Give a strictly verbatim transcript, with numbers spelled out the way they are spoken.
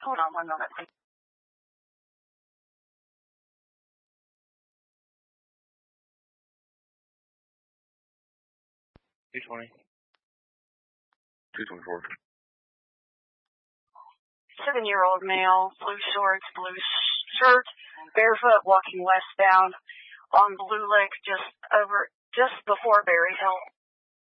Hold on one moment, please. two twenty. two twenty-four. Seven-year-old male, blue shorts, blue shirt, barefoot, walking westbound on Blue Lake, just over, just before Berry Hill.